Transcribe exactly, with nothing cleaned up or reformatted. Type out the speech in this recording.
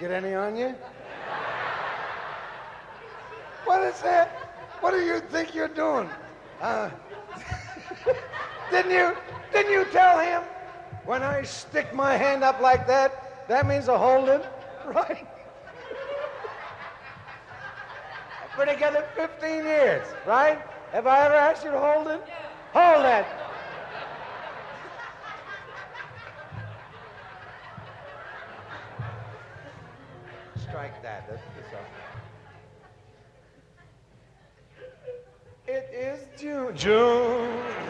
Get any on you? What is that? What do you think you're doing? Uh, didn't you, didn't you tell him when I stick my hand up like that, that means a hold him, right? I've been together fifteen years, right? Have I ever asked you to hold him? Hold that. Strike that. That's, that's all. It is June. June.